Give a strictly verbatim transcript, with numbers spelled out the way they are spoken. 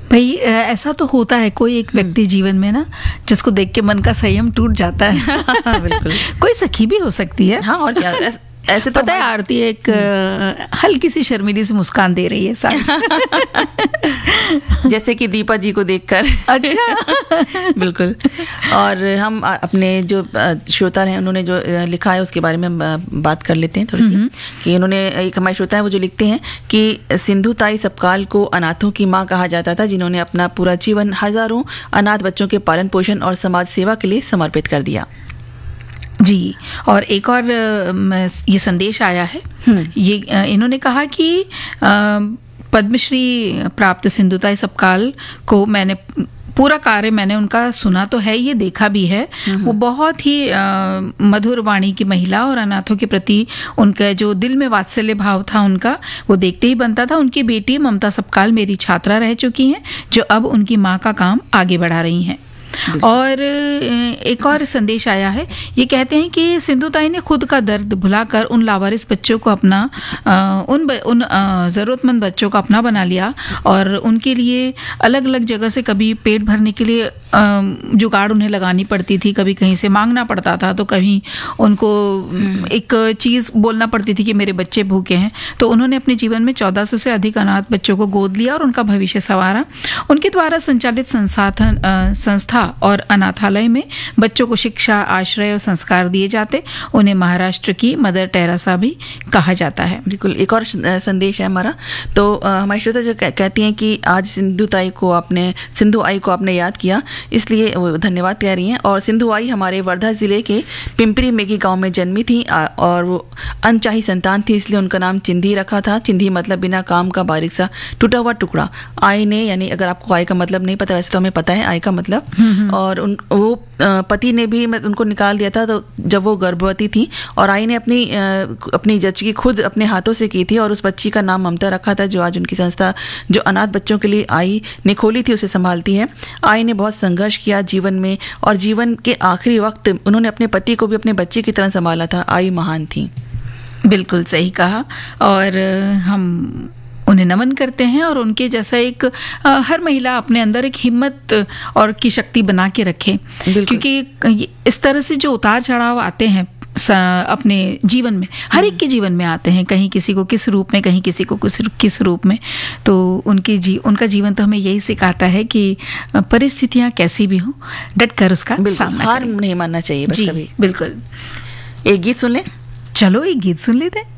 भाई ऐसा तो होता है, कोई एक व्यक्ति जीवन में ना जिसको देख के मन का संयम टूट जाता है। बिल्कुल। कोई सखी भी हो सकती है। हाँ, और क्या, ऐस, ऐसे तो पता है आरती एक हल्की सी शर्मीली सी मुस्कान दे रही है साथ जैसे कि दीपा जी को देखकर। अच्छा। बिल्कुल। और हम अपने जो श्रोता हैं उन्होंने जो लिखा है उसके बारे में बात कर लेते हैं थोड़ी सी, कि उन्होंने, एक हमारे श्रोता है वो जो लिखते हैं कि सिंधु ताई सपकाल को अनाथों की माँ कहा जाता था, जिन्होंने अपना पूरा जीवन हजारों अनाथ बच्चों के पालन पोषण और समाज सेवा के लिए समर्पित कर दिया। जी, और एक और ये संदेश आया है, ये इन्होंने कहा कि पद्मश्री प्राप्त सिंधुताई सपकाल को मैंने पूरा कार्य मैंने उनका सुना तो है, ये देखा भी है। वो बहुत ही आ, मधुर वाणी की महिला, और अनाथों के प्रति उनका जो दिल में वात्सल्य भाव था उनका, वो देखते ही बनता था। उनकी बेटी ममता सपकाल मेरी छात्रा रह चुकी हैं, जो अब उनकी माँ का काम आगे बढ़ा रही हैं। और एक और संदेश आया है, ये कहते हैं कि सिंधुताई ने खुद का दर्द भुलाकर उन लावारिस बच्चों को अपना, उन उन ज़रूरतमंद बच्चों को अपना बना लिया, और उनके लिए अलग अलग जगह से कभी पेट भरने के लिए जुगाड़ उन्हें लगानी पड़ती थी, कभी कहीं से मांगना पड़ता था, तो कहीं उनको एक चीज़ बोलना पड़ती थी कि मेरे बच्चे भूखे हैं। तो उन्होंने अपने जीवन में चौदह सौ से अधिक अनाथ बच्चों को गोद लिया और उनका भविष्य संवारा। उनके द्वारा संचालित संसाधन संस्था और अनाथालय में बच्चों को शिक्षा, आश्रय और संस्कार दिए जाते। उन्हें महाराष्ट्र की मदर टेरेसा भी कहा जाता है। बिल्कुल। एक और संदेश है हमारा, तो हमारी श्रोता जो कहती हैं कि आज सिंधु ताई को आपने सिंधु आई को आपने याद किया, इसलिए वो धन्यवाद कह रही हैं। और सिंधु आई हमारे वर्धा जिले के पिंपरी मेघी गांव में जन्मी थी, और वो अनचाही संतान थी, इसलिए उनका नाम चिंधी रखा था। चिंधी मतलब बिना काम का बारीक सा टूटा हुआ टुकड़ा। आई ने, यानी अगर आपको आई का मतलब नहीं पता, वैसे तो हमें पता है आई का मतलब, और उन वो पति ने भी उनको निकाल दिया था तो जब वो गर्भवती थी, और आई ने अपनी अपनी जच्ची खुद अपने हाथों से की थी, और उस बच्ची का नाम ममता रखा था, जो आज उनकी संस्था जो अनाथ बच्चों के लिए आई ने खोली थी उसे संभालती है। आई ने बहुत संघर्ष किया जीवन में, और जीवन के आखिरी वक्त उन्होंने अपने पति को भी अपने बच्चे की तरह संभाला था। आई महान थी। बिल्कुल सही कहा, और हम उन्हें नमन करते हैं, और उनके जैसा एक आ, हर महिला अपने अंदर एक हिम्मत और की शक्ति बना के रखे, क्योंकि इस तरह से जो उतार चढ़ाव आते हैं अपने जीवन में, हर एक के जीवन में आते हैं, कहीं किसी को किस रूप में, कहीं किसी को किस किस रूप में, तो उनकी जी उनका जीवन तो हमें यही सिखाता है कि परिस्थितियां कैसी भी हों, डट कर उसका सामना हार नहीं मानना चाहिए बस कभी। बिल्कुल। एक गीत सुन ले। चलो एक गीत सुन लेते हैं।